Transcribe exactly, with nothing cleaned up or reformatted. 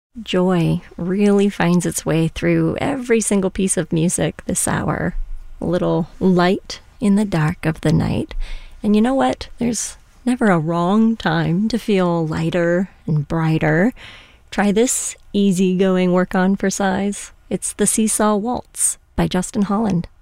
Joy really finds its way through every single piece of music this hour. A little light in the dark of the night. And you know what? There's never a wrong time to feel lighter and brighter. Try this easygoing work on for size. It's the Seesaw Waltz by Justin Holland.